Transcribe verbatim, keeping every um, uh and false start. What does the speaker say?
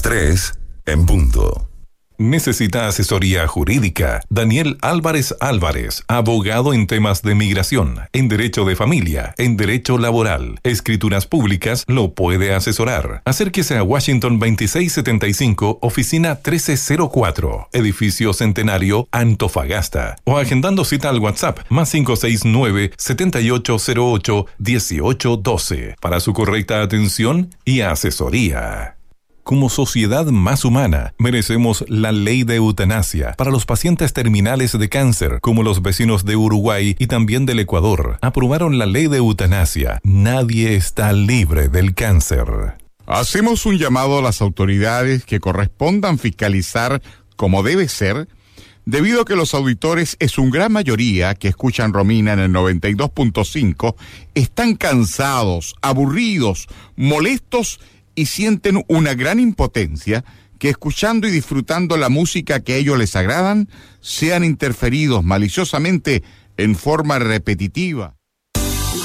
Las tres en punto. ¿Necesita asesoría jurídica? Daniel Álvarez Álvarez, abogado en temas de migración, en derecho de familia, en derecho laboral, escrituras públicas, lo puede asesorar. Acérquese a Washington veintiséis setenta y cinco, oficina trece cero cuatro, edificio Centenario, Antofagasta. O agendando cita al WhatsApp, más cinco seis nueve, siete ocho cero ocho, uno ocho uno dos, para su correcta atención y asesoría. Como sociedad más humana, merecemos la ley de eutanasia para los pacientes terminales de cáncer, como los vecinos de Uruguay y también del Ecuador. Aprobaron la ley de eutanasia. Nadie está libre del cáncer. Hacemos un llamado a las autoridades que correspondan fiscalizar como debe ser, debido a que los auditores, en su gran mayoría, que escuchan Romina en el noventa y dos punto cinco, están cansados, aburridos, molestos y sienten una gran impotencia que, escuchando y disfrutando la música que a ellos les agradan, sean interferidos maliciosamente en forma repetitiva.